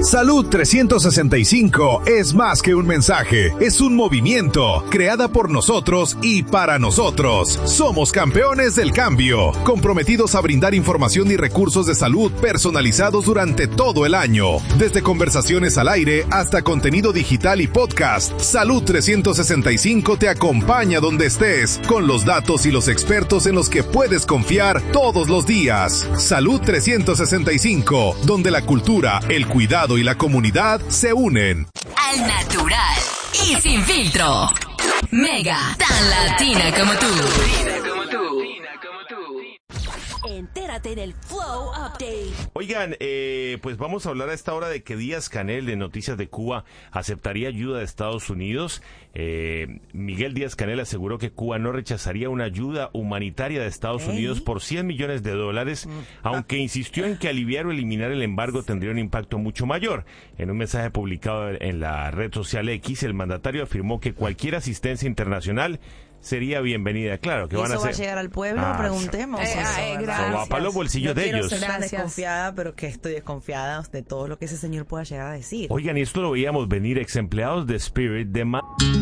Salud 365 es más que un mensaje, es un movimiento, creada por nosotros y para nosotros. Somos campeones del cambio, comprometidos a brindar información y recursos de salud personalizados durante todo el año. Desde conversaciones al aire hasta contenido digital y podcast, Salud 365 te acompaña donde estés, con los datos y los expertos en los que puedes confiar todos los días. Salud 365, donde la cultura, el cuidado y la comunidad se unen. Al natural y sin filtro. Mega, tan latina como tú. Entérate del Flow Update. Oigan, pues vamos a hablar a esta hora de que Díaz-Canel de Noticias de Cuba aceptaría ayuda de Estados Unidos. Miguel Díaz-Canel aseguró que Cuba no rechazaría una ayuda humanitaria de Estados Unidos por $100 millones, aunque insistió en que aliviar o eliminar el embargo tendría un impacto mucho mayor. En un mensaje publicado en la red social X, el mandatario afirmó que cualquier asistencia internacional sería bienvenida. Claro que van a ¿Eso va hacer. a llegar al pueblo? Preguntemos. Gracias. Va para los bolsillos de ellos. Estoy desconfiada, pero que estoy desconfiada de todo lo que ese señor pueda llegar a decir. Oigan, y esto lo veíamos venir. Ex empleados de Spirit